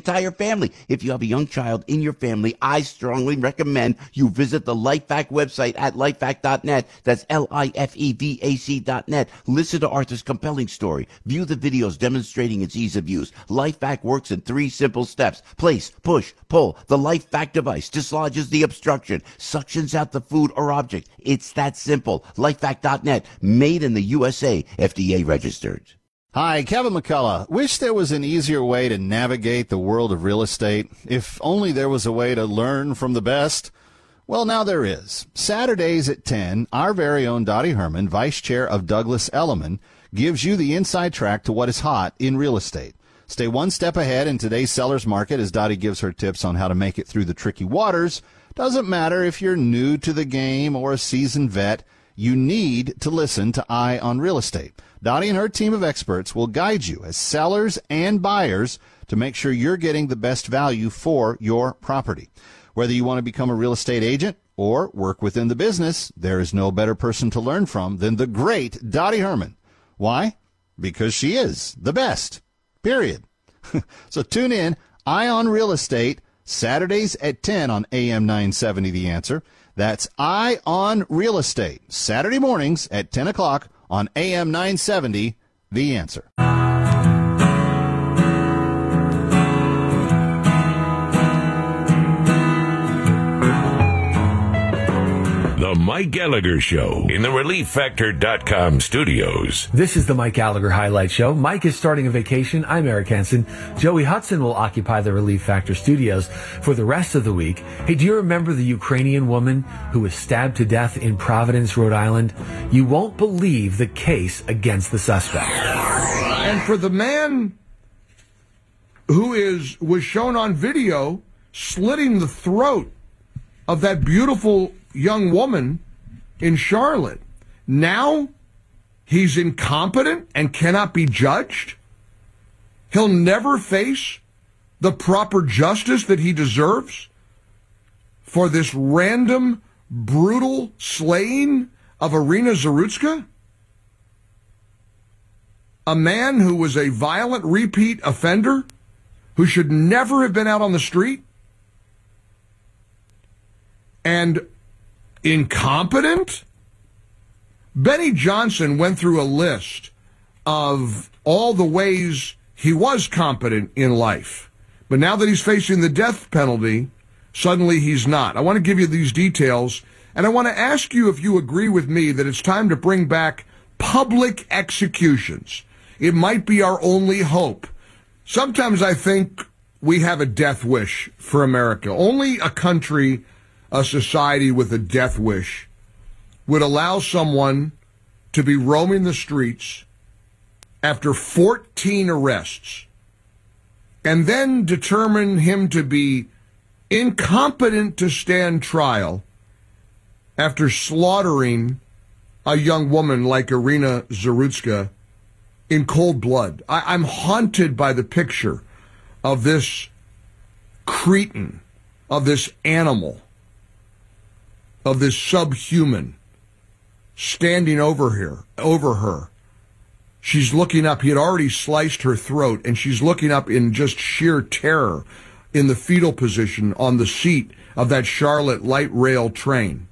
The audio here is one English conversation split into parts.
entire family. If you have a young child in your family, I strongly recommend you visit the LifeVac website at lifevac.net. That's LIFEVAC.net. Listen to Arthur's compelling story. View the videos demonstrating its ease of use. LifeVac works in 3 simple steps. Place, push, pull. The LifeVac device dislodges the obstruction, suctions out the food or object. It's that simple. LifeVac.net. Made in the USA. FDA registered. Hi, Kevin McCullough. Wish there was an easier way to navigate the world of real estate. If only there was a way to learn from the best. Well, now there is. Saturdays at 10, our very own Dottie Herman, Vice Chair of Douglas Elliman, gives you the inside track to what is hot in real estate. Stay one step ahead in today's seller's market as Dottie gives her tips on how to make it through the tricky waters. Doesn't matter if you're new to the game or a seasoned vet, you need to listen to Eye on Real Estate. Dottie and her team of experts will guide you as sellers and buyers to make sure you're getting the best value for your property. Whether you want to become a real estate agent or work within the business, there is no better person to learn from than the great Dottie Herman. Why? Because she is the best. Period. So tune in, Eye on Real Estate, Saturdays at 10 on AM 970 The Answer. That's Eye on Real Estate, Saturday mornings at 10 o'clock on AM 970, The Answer. The Mike Gallagher Show in the ReliefFactor.com studios. This is the Mike Gallagher Highlight Show. Mike is starting a vacation. I'm Eric Henson. Joey Hudson will occupy the Relief Factor studios for the rest of the week. Hey, do you remember the Ukrainian woman who was stabbed to death in Providence, Rhode Island? You won't believe the case against the suspect. And for the man who was shown on video slitting the throat of that beautiful young woman in Charlotte, now he's incompetent and cannot be judged. He'll never face the proper justice that he deserves for this random, brutal slaying of Irina Zarutska, a man who was a violent repeat offender who should never have been out on the street, and incompetent? Benny Johnson went through a list of all the ways he was competent in life. But now that he's facing the death penalty, suddenly he's not. I want to give you these details, and I want to ask you if you agree with me that it's time to bring back public executions. It might be our only hope. Sometimes I think we have a death wish for America. Only a country, a society with a death wish would allow someone to be roaming the streets after 14 arrests and then determine him to be incompetent to stand trial after slaughtering a young woman like Irina Zarutska in cold blood. I'm haunted by the picture of this cretin, of this animal, of this subhuman standing over her. She's looking up. He had already sliced her throat, and she's looking up in just sheer terror in the fetal position on the seat of that Charlotte light rail train.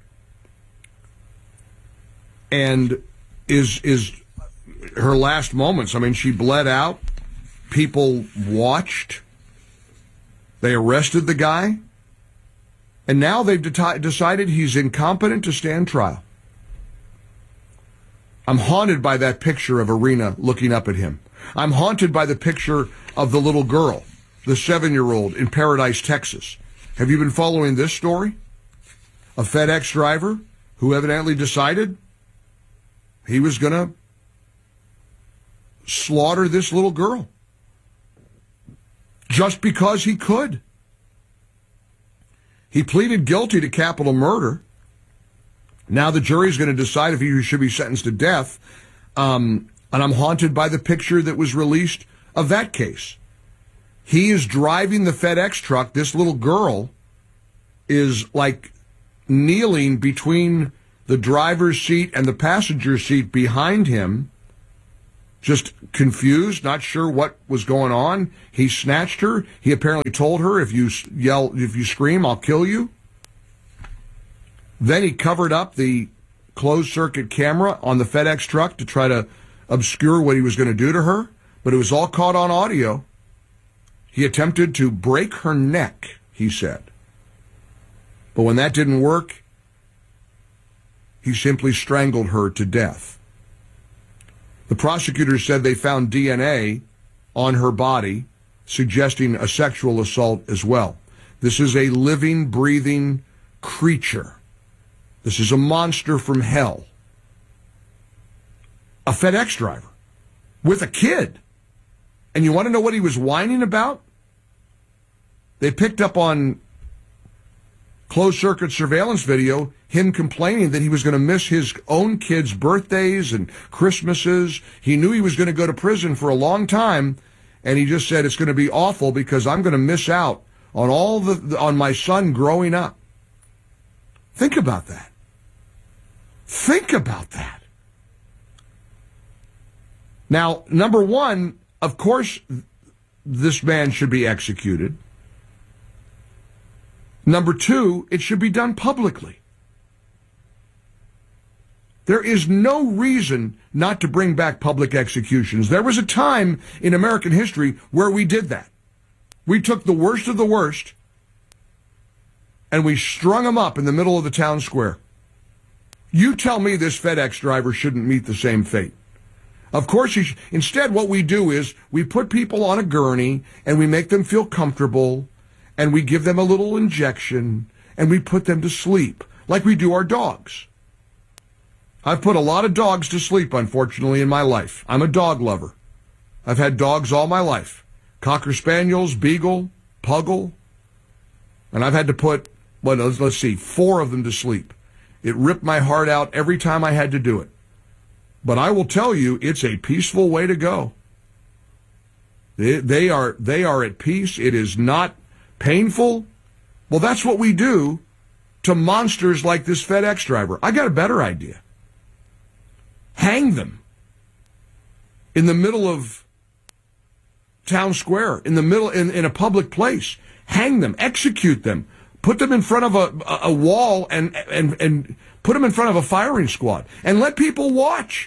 And is her last moments. I mean, she bled out. People watched. They arrested the guy. And now they've decided he's incompetent to stand trial. I'm haunted by that picture of Irina looking up at him. I'm haunted by the picture of the little girl, the 7-year-old in Paradise, Texas. Have you been following this story? A FedEx driver who evidently decided he was going to slaughter this little girl just because he could. He pleaded guilty to capital murder. Now the jury's going to decide if he should be sentenced to death. And I'm haunted by the picture that was released of that case. He is driving the FedEx truck. This little girl is like kneeling between the driver's seat and the passenger seat behind him just confused, not sure what was going on. He snatched her. He apparently told her, if you scream, I'll kill you. Then he covered up the closed-circuit camera on the FedEx truck to try to obscure what he was going to do to her, but it was all caught on audio. He attempted to break her neck, he said. But when that didn't work, he simply strangled her to death. The prosecutors said they found DNA on her body, suggesting a sexual assault as well. This is a living, breathing creature. This is a monster from hell. A FedEx driver with a kid. And you want to know what he was whining about? They picked up on closed-circuit surveillance video him complaining that he was going to miss his own kids' birthdays and Christmases. He knew he was going to go to prison for a long time, and he just said, it's going to be awful because I'm going to miss out on on my son growing up. Think about that. Think about that. Now, number one, of course, this man should be executed. Number two, it should be done publicly. There is no reason not to bring back public executions. There was a time in American history where we did that. We took the worst of the worst and we strung them up in the middle of the town square. You tell me this FedEx driver shouldn't meet the same fate. Of course, instead what we do is we put people on a gurney and we make them feel comfortable and we give them a little injection and we put them to sleep like we do our dogs. I've put a lot of dogs to sleep, unfortunately, in my life. I'm a dog lover. I've had dogs all my life. Cocker Spaniels, Beagle, Puggle. And I've had to put, let's see, 4 of them to sleep. It ripped my heart out every time I had to do it. But I will tell you, it's a peaceful way to go. They are at peace. It is not painful. Well, that's what we do to monsters like this FedEx driver. I got a better idea. Hang them in the middle of town square, in the middle, in a public place. Hang them, execute them, put them in front of a wall and put them in front of a firing squad and let people watch.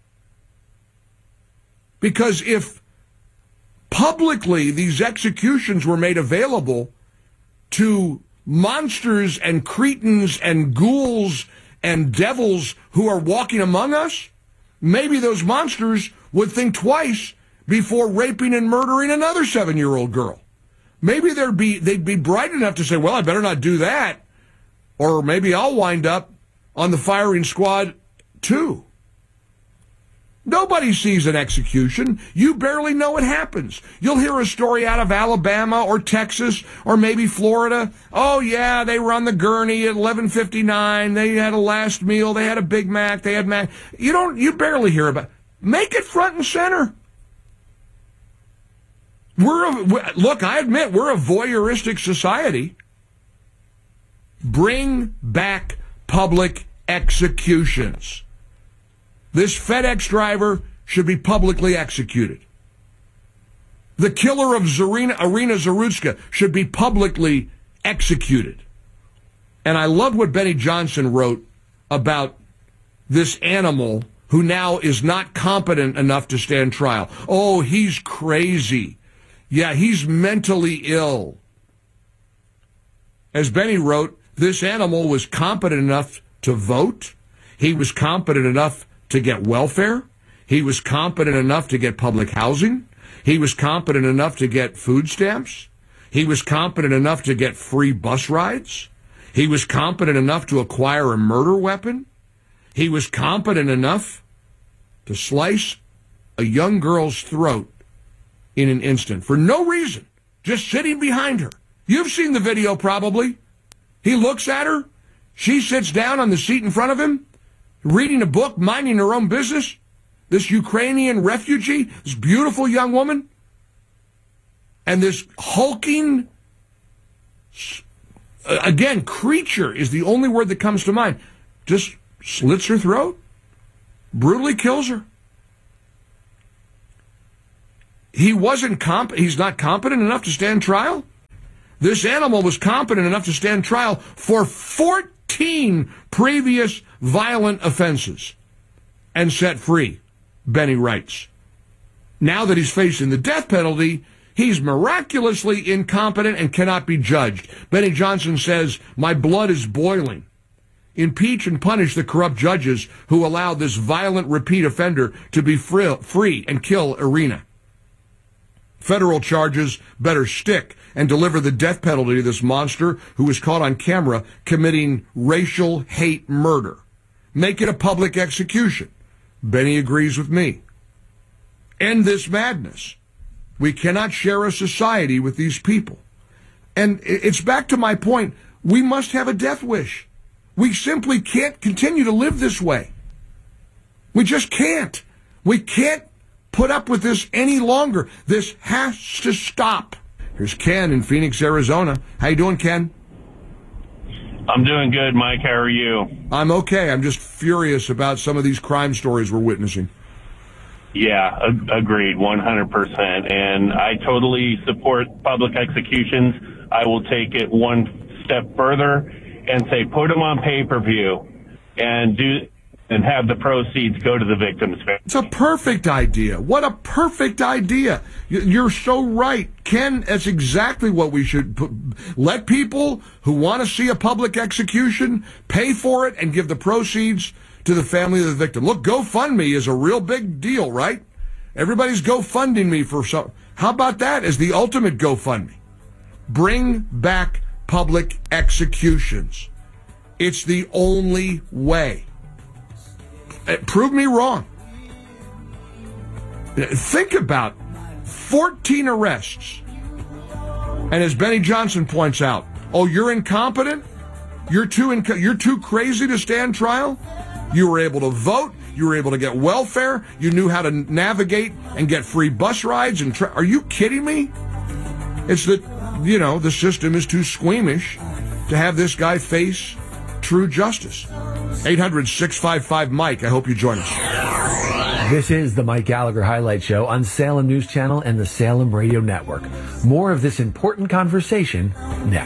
Because if publicly these executions were made available to monsters and cretins and ghouls and devils who are walking among us, maybe those monsters would think twice before raping and murdering another 7-year-old girl. Maybe they'd be bright enough to say, well, I better not do that, or maybe I'll wind up on the firing squad too. Nobody sees an execution. You barely know what happens. You'll hear a story out of Alabama or Texas or maybe Florida. Oh, yeah, they were on the gurney at 11:59. They had a last meal. They had a Big Mac. They had Mac. You barely hear about it. Make it front and center. Look, I admit, we're a voyeuristic society. Bring back public executions. This FedEx driver should be publicly executed. The killer of Irina Zarutska should be publicly executed. And I love what Benny Johnson wrote about this animal who now is not competent enough to stand trial. Oh, he's crazy. Yeah, he's mentally ill. As Benny wrote, this animal was competent enough to vote. He was competent enough to get welfare. He was competent enough to get public housing. He was competent enough to get food stamps. He was competent enough to get free bus rides. He was competent enough to acquire a murder weapon. He was competent enough to slice a young girl's throat in an instant for no reason, just sitting behind her. You've seen the video probably. He looks at her. She sits down on the seat in front of him, reading a book, minding her own business. This Ukrainian refugee, this beautiful young woman, and this hulking, again, creature is the only word that comes to mind, just slits her throat, brutally kills her. he's not competent enough to stand trial? This animal was competent enough to stand trial for 14 previous violent offenses and set free, Benny writes. Now that he's facing the death penalty, he's miraculously incompetent and cannot be judged. Benny Johnson says, "My blood is boiling. Impeach and punish the corrupt judges who allowed this violent repeat offender to be free and kill Irina. Federal charges better stick and deliver the death penalty to this monster who was caught on camera committing racial hate murder. Make it a public execution." Benny agrees with me. End this madness. We cannot share a society with these people. And it's back to my point. We must have a death wish. We simply can't continue to live this way. We just can't. We can't put up with this any longer. This has to stop. Here's Ken in Phoenix, Arizona. How you doing, Ken? I'm doing good, Mike. How are you? I'm okay. I'm just furious about some of these crime stories we're witnessing. Yeah, agreed, 100%. And I totally support public executions. I will take it one step further and say put them on pay-per-view and have the proceeds go to the victims. It's a perfect idea. What a perfect idea. You're so right. Ken, that's exactly what we should let people who want to see a public execution pay for it and give the proceeds to the family of the victim. Look, GoFundMe is a real big deal, right? Everybody's GoFunding me for some. How about that as the ultimate GoFundMe? Bring back public executions. It's the only way. Prove me wrong. Think about 14 arrests. And as Benny Johnson points out, oh, you're incompetent? You're too crazy to stand trial? You were able to vote. You were able to get welfare. You knew how to navigate and get free bus rides. Are you kidding me? It's that, the system is too squeamish to have this guy face true justice. 800-655-MIKE. I hope you join us. This is the Mike Gallagher Highlight Show on Salem News Channel and the Salem Radio Network. More of this important conversation next.